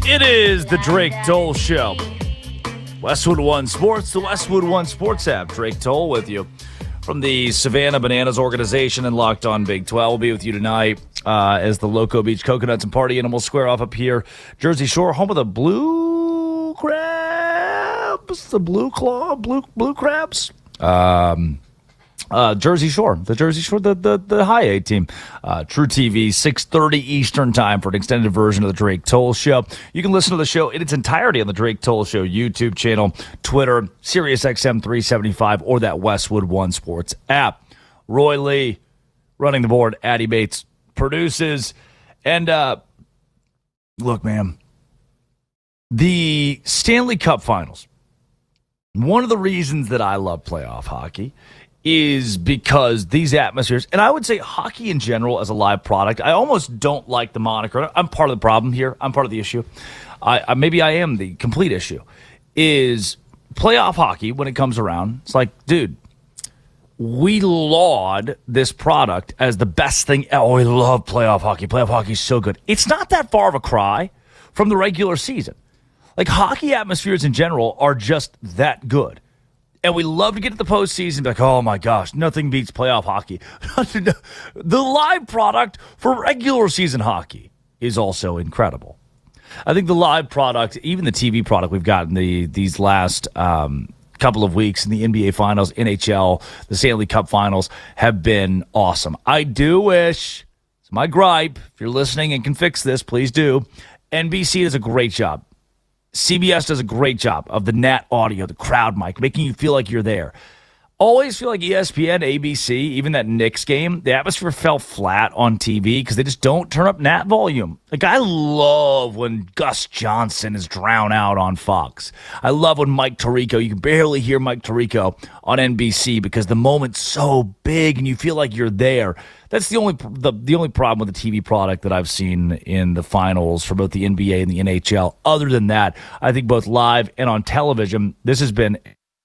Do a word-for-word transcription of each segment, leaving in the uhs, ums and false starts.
It is the Drake Toll Show. Westwood One Sports, the Westwood One Sports app. Drake Toll with you from the Savannah Bananas organization and Locked On Big twelve. We'll be with you tonight uh, as the Loco Beach Coconuts and Party Animals square off up here. Jersey Shore, home of the Blue Crabs, the Blue Claw, Blue Blue Crabs. Um... Uh, Jersey Shore, the Jersey Shore, the the, the high A team. Uh, True T V, six thirty Eastern time for an extended version of the Drake Toll Show. You can listen to the show in its entirety on the Drake Toll Show YouTube channel, Twitter, Sirius X M three seventy-five, or that Westwood One Sports app. Roy Lee running the board. Addie Bates produces. And uh, look, man, the Stanley Cup Finals. One of the reasons that I love playoff hockey is because these atmospheres, and I would say hockey in general as a live product, I almost don't like the moniker. I'm part of the problem here. I'm part of the issue. I, I maybe I am the complete issue. Is playoff hockey, when it comes around, it's like, dude, we laud this product as the best thing. Oh, we love playoff hockey. Playoff hockey is so good. It's not that far of a cry from the regular season. Like, hockey atmospheres in general are just that good. And we love to get to the postseason and be like, oh my gosh, nothing beats playoff hockey. The live product for regular season hockey is also incredible. I think the live product, even the T V product we've gotten the these last um, couple of weeks in the N B A Finals, N H L, the Stanley Cup Finals have been awesome. I do wish, it's my gripe, if you're listening and can fix this, please do. N B C does a great job. C B S does a great job of the Nat audio, the crowd mic, making you feel like you're there. Always feel like E S P N, A B C, even that Knicks game, the atmosphere fell flat on T V because they just don't turn up Nat volume. Like, I love when Gus Johnson is drowned out on Fox. I love when Mike Tirico, you can barely hear Mike Tirico on N B C because the moment's so big and you feel like you're there. That's the only the, the only problem with the T V product that I've seen in the finals for both the N B A and the N H L. Other than that, I think both live and on television, this has been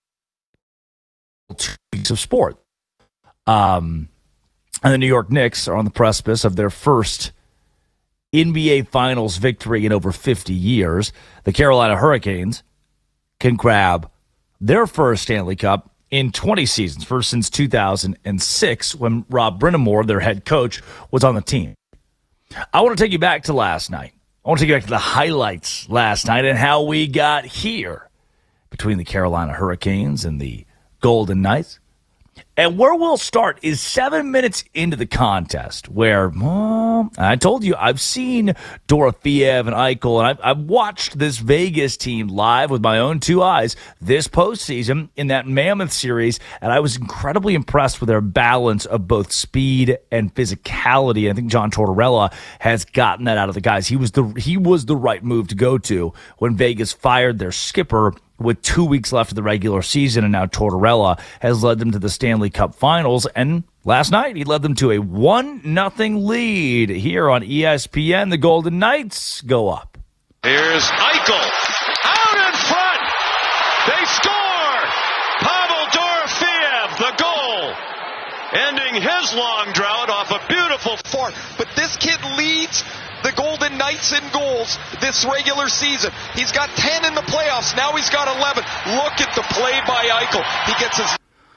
two weeks of sport. Um, and the New York Knicks are on the precipice of their first N B A Finals victory in over fifty years. The Carolina Hurricanes can grab their first Stanley Cup in twenty seasons, first since two thousand six, when Rob Brind'Amour, their head coach, was on the team. I want to take you back to last night. I want to take you back to the highlights last night and how we got here between the Carolina Hurricanes and the Golden Knights. And where we'll start is seven minutes into the contest, where, well, I told you, I've seen Dorofeev and Eichel, and I've, I've watched this Vegas team live with my own two eyes this postseason in that Mammoth series, and I was incredibly impressed with their balance of both speed and physicality. I think John Tortorella has gotten that out of the guys. He was the he was the right move to go to when Vegas fired their skipper with two weeks left of the regular season, and now Tortorella has led them to the Stanley Cup Finals, and last night he led them to a one nothing lead here on E S P N. The Golden Knights go up. Here's Eichel out in front. They score. Pavel Dorofeev, the goal, ending his long drought off a beautiful four. But this kid leads the Golden Knights in goals this regular season. He's got ten in the playoffs. Now he's got eleven. Look at the play by Eichel. He gets his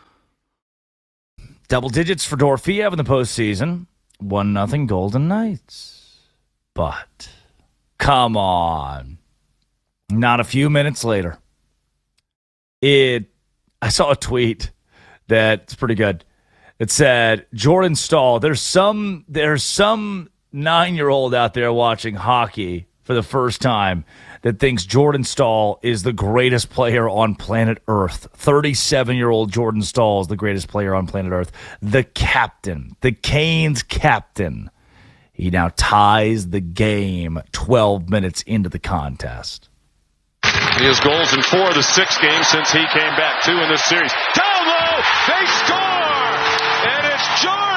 double digits for Dorofeev in the postseason. One nothing Golden Knights. But come on. Not a few minutes later. It I saw a tweet that's pretty good. It said, Jordan Staal, there's some there's some nine-year-old out there watching hockey for the first time that thinks Jordan Staal is the greatest player on planet Earth. thirty-seven-year-old Jordan Staal is the greatest player on planet Earth. The captain, the Canes captain. He now ties the game twelve minutes into the contest. He has goals in four of the six games since he came back, two in this series. Down low, they score! And it's Jordan